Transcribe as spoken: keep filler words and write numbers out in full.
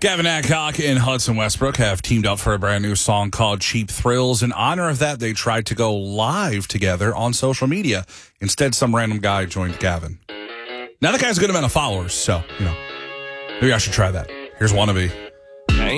Gavin Adcock and Hudson Westbrook have teamed up for a brand new song called Cheap Thrills. In honor of that, they tried to go live together on social media. Instead, some random guy joined Gavin. Now, the guy's a good amount of followers, so, you know, maybe I should try that. Here's Wannabe.